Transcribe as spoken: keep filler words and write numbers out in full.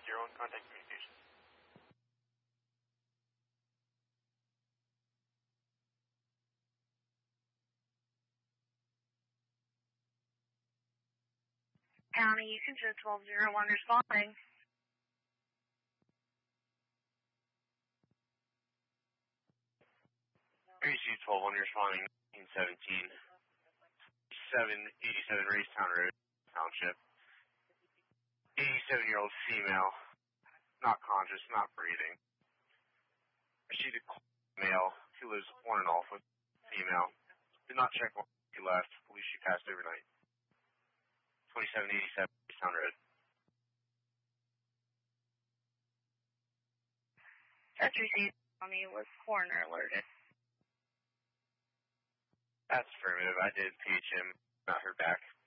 your own contact communication. County, you can show twelve zero one responding. A C twelve one responding, nineteen seventeen, seven eighty-seven Racetown Road, Township. eighty-seven-year-old female, not conscious, not breathing. She's a male who lives on and off with female. Did not check when she left. Believe she passed overnight. twenty-seven eighty-seven Racetown Road. That's received on me with coroner alerted. That's affirmative. I did page him, not heard back.